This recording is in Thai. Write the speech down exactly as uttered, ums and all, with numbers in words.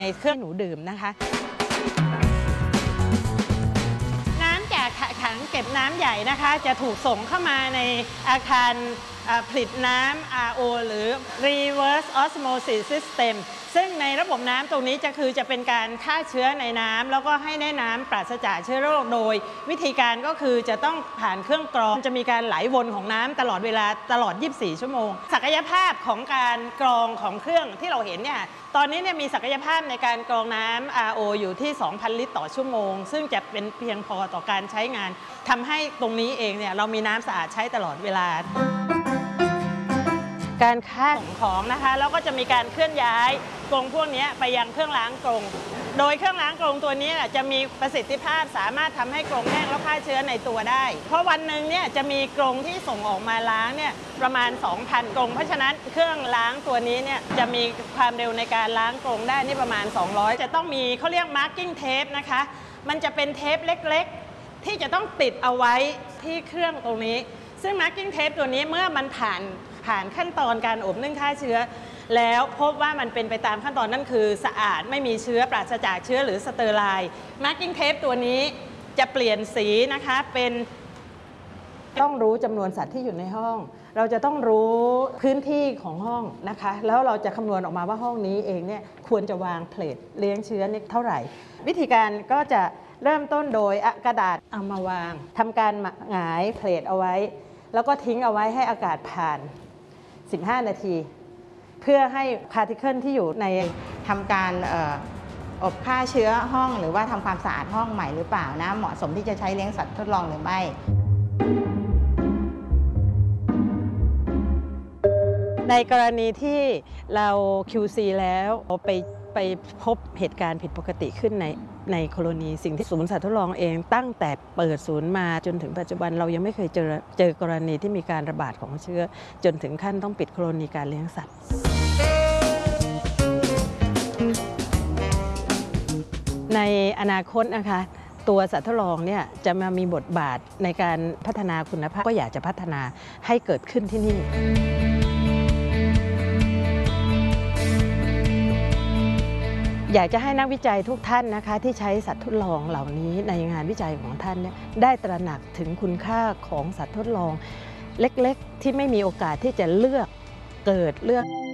ในเครื่องหนูดื่มนะคะน้ำจากถังเก็บน้ำใหญ่นะคะจะถูกส่งเข้ามาในอาคารผลิตน้ำ อาร์ โอ หรือ Reverse Osmosis System ซึ่งในระบบน้ำตรงนี้จะคือจะเป็นการฆ่าเชื้อในน้ำแล้วก็ให้ได้น้ำปราศจากเชื้อโรคโดยวิธีการก็คือจะต้องผ่านเครื่องกรองจะมีการไหลวนของน้ำตลอดเวลาตลอดยี่สิบสี่ชั่วโมงศักยภาพของการกรองของเครื่องที่เราเห็นเนี่ยตอนนี้เนี่ยมีศักยภาพในการกรองน้ำ อาร์ โอ อยู่ที่ สองพัน ลิตรต่อชั่วโมงซึ่งจะเป็นเพียงพอต่อการใช้งานทำให้ตรงนี้เองเนี่ยเรามีน้ำสะอาดใช้ตลอดเวลาการฆ่าของนะคะแล้วก็จะมีการเคลื่อนย้ายกรงพวกนี้ไปยังเครื่องล้างกรงโดยเครื่องล้างกรงตัวนี้จะมีประสิทธิภาพสามารถทำให้กรงแห้งแล้วฆ่าเชื้อในตัวได้เพราะวันหนึ่งเนี่ยจะมีกรงที่ส่งออกมาล้างเนี่ยประมาณ สองพัน กรงเพราะฉะนั้นเครื่องล้างตัวนี้เนี่ยจะมีความเร็วในการล้างกรงได้นี่ประมาณสองร้อยจะต้องมีเขาเรียก marking tape นะคะมันจะเป็นเทปเล็กๆที่จะต้องติดเอาไว้ที่เครื่องตรงนี้ซึ่ง marking tape ตัวนี้เมื่อมันผ่านผ่านขั้นตอนการอบนึ่งฆ่าเชื้อแล้วพบว่ามันเป็นไปตามขั้นตอนนั่นคือสะอาดไม่มีเชื้อปราศจากเชื้อหรือสเตอร์ไลน์ marking tape ตัวนี้จะเปลี่ยนสีนะคะเป็นต้องรู้จำนวนสัตว์ที่อยู่ในห้องเราจะต้องรู้พื้นที่ของห้องนะคะแล้วเราจะคำนวณออกมาว่าห้องนี้เองเนี่ยควรจะวางเพลทเลี้ยงเชื้อนี่เท่าไหร่วิธีการก็จะเริ่มต้นโดยกระดาษเอามาวางทำการหงายเพลทเอาไว้แล้วก็ทิ้งเอาไว้ให้อากาศผ่านสิบห้านาทีเพื่อให้พาร์ติเคิลที่อยู่ในทำการอบฆ่าเชื้อห้องหรือว่าทำความสะอาดห้องใหม่หรือเปล่านะเหมาะสมที่จะใช้เลี้ยงสัตว์ทดลองหรือไม่ในกรณีที่เรา คิว ซี แล้วไปไปพบเหตุการณ์ผิดปกติขึ้นในในโคโลนีสิ่งที่ศูนย์สัตว์ทดลองเองตั้งแต่เปิดศูนย์มาจนถึงปัจจุบันเรายังไม่เคยเจอเจอกรณีที่มีการระบาดของเชื้อจนถึงขั้นต้องปิดโคโลนีการเลี้ยงสัตว์ในอนาคตนะคะตัวสัตว์ทดลองเนี่ยจะมามีบทบาทในการพัฒนาคุณภาพก็อยากจะพัฒนาให้เกิดขึ้นที่นี่อยากจะให้นักวิจัยทุกท่านนะคะที่ใช้สัตว์ทดลองเหล่านี้ในงานวิจัยของท่านเนี่ยได้ตระหนักถึงคุณค่าของสัตว์ทดลองเล็กๆที่ไม่มีโอกาสที่จะเลือกเกิดเลือก